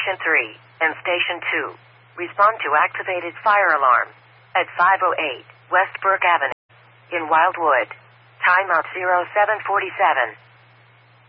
Station 3 and Station 2. Respond to activated fire alarm at 508 West Burke Avenue in Wildwood. Timeout 0747.